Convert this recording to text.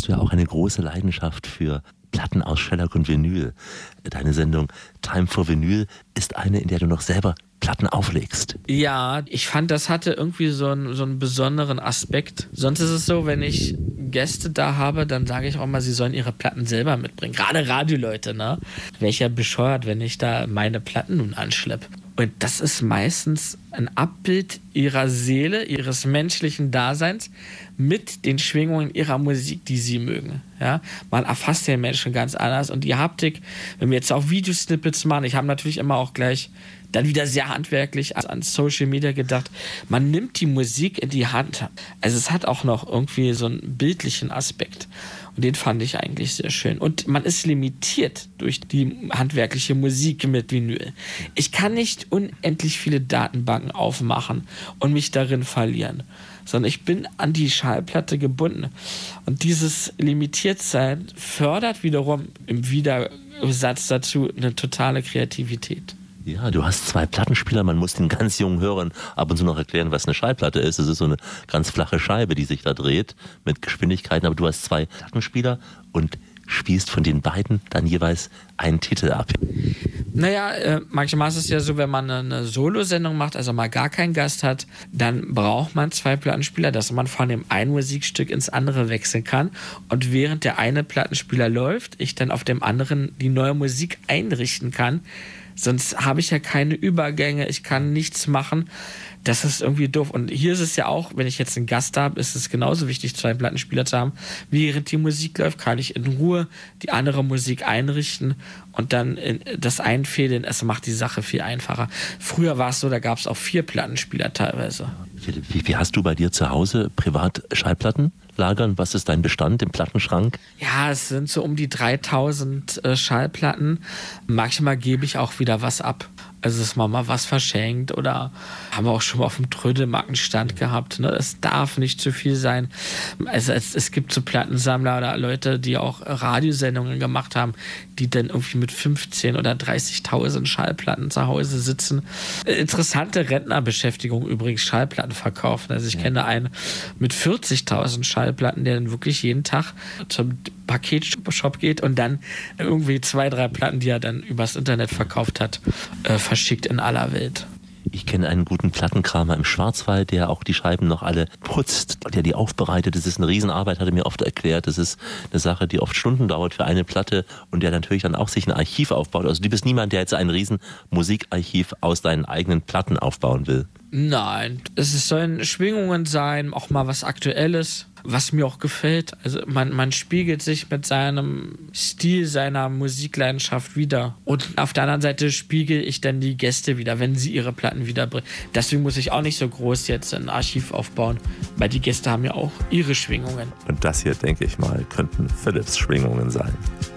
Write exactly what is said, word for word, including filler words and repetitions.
du ja auch eine große Leidenschaft für Platten aus Shellac und Vinyl. Deine Sendung Time for Vinyl ist eine, in der du noch selber Platten auflegst. Ja, ich fand, das hatte irgendwie so einen, so einen besonderen Aspekt. Sonst ist es so, wenn ich Gäste da habe, dann sage ich auch mal, sie sollen ihre Platten selber mitbringen. Gerade Radioleute, ne? Wäre ich ja bescheuert, wenn ich da meine Platten nun anschleppe. Und das ist meistens ein Abbild ihrer Seele, ihres menschlichen Daseins mit den Schwingungen ihrer Musik, die sie mögen. Ja? Man erfasst den Menschen ganz anders. Und die Haptik, wenn wir jetzt auch Videosnippets machen, ich habe natürlich immer auch gleich dann wieder sehr handwerklich an Social Media gedacht. Man nimmt die Musik in die Hand. Also es hat auch noch irgendwie so einen bildlichen Aspekt. Und den fand ich eigentlich sehr schön. Und man ist limitiert durch die handwerkliche Musik mit Vinyl. Ich kann nicht unendlich viele Datenbanken aufmachen und mich darin verlieren, sondern ich bin an die Schallplatte gebunden. Und dieses Limitiertsein fördert wiederum im Widersatz dazu eine totale Kreativität. Ja, du hast zwei Plattenspieler, man muss den ganz jungen Hörern ab und zu noch erklären, was eine Schallplatte ist. Es ist so eine ganz flache Scheibe, die sich da dreht mit Geschwindigkeiten, aber du hast zwei Plattenspieler und spielst von den beiden dann jeweils einen Titel ab. Naja, äh, manchmal ist es ja so, wenn man eine Solo-Sendung macht, also mal gar keinen Gast hat, dann braucht man zwei Plattenspieler, dass man von dem einen Musikstück ins andere wechseln kann und während der eine Plattenspieler läuft, ich dann auf dem anderen die neue Musik einrichten kann. Sonst habe ich ja keine Übergänge, ich kann nichts machen. Das ist irgendwie doof. Und hier ist es ja auch, wenn ich jetzt einen Gast habe, ist es genauso wichtig, zwei Plattenspieler zu haben. Während die Musik läuft, kann ich in Ruhe die andere Musik einrichten und dann das einfädeln. Es macht die Sache viel einfacher. Früher war es so, da gab es auch vier Plattenspieler teilweise. Wie, wie hast du bei dir zu Hause privat Schallplatten lagern? Was ist dein Bestand im Plattenschrank? Ja, es sind so um die dreitausend äh, Schallplatten. Manchmal gebe ich auch wieder was ab. Also ist mal was verschenkt oder haben wir auch schon mal auf dem Trödelmarkenstand gehabt. Ne? Es darf nicht zu viel sein. Also es, es gibt so Plattensammler oder Leute, die auch Radiosendungen gemacht haben, die dann irgendwie mit fünfzehn oder dreißigtausend Schallplatten zu Hause sitzen. Interessante Rentnerbeschäftigung übrigens, Schallplatten verkaufen. Also ich ja. kenne einen mit vierzigtausend Schallplatten, der dann wirklich jeden Tag zum Paketshop geht und dann irgendwie zwei, drei Platten, die er dann übers Internet verkauft hat, äh, verschickt in aller Welt. Ich kenne einen guten Plattenkramer im Schwarzwald, der auch die Scheiben noch alle putzt, der die aufbereitet. Das ist eine Riesenarbeit, hat er mir oft erklärt. Das ist eine Sache, die oft Stunden dauert für eine Platte und der natürlich dann auch sich ein Archiv aufbaut. Also du bist niemand, der jetzt ein riesen Musikarchiv aus deinen eigenen Platten aufbauen will. Nein, es sollen Schwingungen sein, auch mal was Aktuelles, was mir auch gefällt. Also man, man spiegelt sich mit seinem Stil, seiner Musikleidenschaft wieder. Und auf der anderen Seite spiegel ich dann die Gäste wieder, wenn sie ihre Platten wiederbringen. Deswegen muss ich auch nicht so groß jetzt ein Archiv aufbauen, weil die Gäste haben ja auch ihre Schwingungen. Und das hier, denke ich mal, könnten Philips Schwingungen sein.